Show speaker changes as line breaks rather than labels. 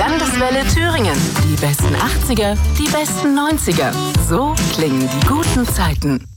Landeswelle Thüringen. Die besten 80er, die besten 90er. So klingen die guten Zeiten.